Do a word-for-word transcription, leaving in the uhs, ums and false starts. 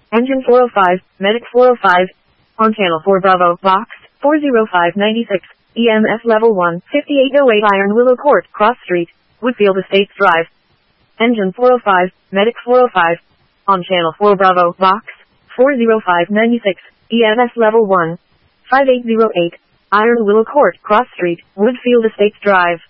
Engine four oh five, Medic four oh five. On Channel four Bravo, Box, four oh five ninety-six, E M S Level one, fifty-eight oh eight Iron Willow Court, Cross Street, Woodfield Estates Drive. Engine four oh five, Medic four oh five. On Channel four Bravo, Box, four oh five ninety-six, E M S Level one, fifty-eight oh eight, Iron Willow Court, Cross Street, Woodfield Estates Drive.